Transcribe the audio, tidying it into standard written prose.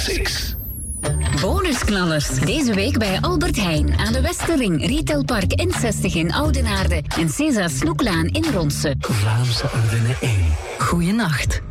6. Bonusknallers. Deze week bij Albert Heijn aan de Westerring, Retailpark N60 in Oudenaarde en César Snoeklaan in Ronse. Vlaamse Ardennen 1. Goeienacht.